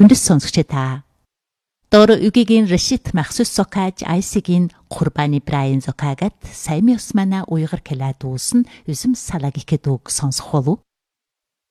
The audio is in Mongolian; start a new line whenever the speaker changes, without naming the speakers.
Хүндэс сонсогч та. Дор үгийн решит махсус сокаж айсигийн курбаны брайн зокагат саймиус мана уйгар келат uuсан үзм салагихэд үг сонсох болов.